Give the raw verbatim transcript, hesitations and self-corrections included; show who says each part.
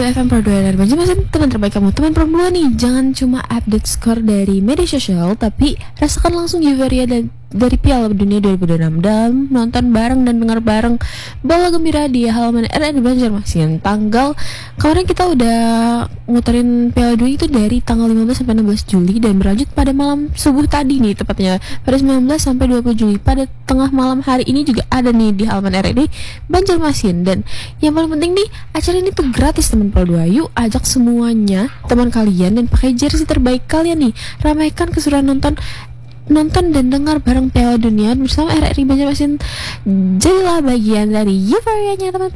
Speaker 1: F M Pro dua dari Banjarmasin, teman terbaik kamu, teman Pro dua nih. Jangan cuma update skor dari media sosial, tapi rasakan langsung euforia dan dari Piala Dunia dua ribu dua puluh enam dan nonton bareng dan dengar bareng bola gembira di halaman R R I Banjarmasin. Tanggal kemarin kita udah muterin Piala Dunia itu dari tanggal lima belas sampai enam belas Juli dan berlanjut pada malam subuh tadi nih, tepatnya pada sembilan belas sampai dua puluh Juli. Pada tengah malam hari ini juga ada nih di halaman R R I Banjarmasin. Dan yang paling penting nih, acara ini tuh gratis teman Pro dua. Yuk ajak semuanya teman kalian dan pakai jersey terbaik kalian nih. Ramaikan keseruan nonton nonton dan dengar bareng Piala Dunia bersama R R I Banjarmasin. Jadilah bagian dari euforianya teman Pro.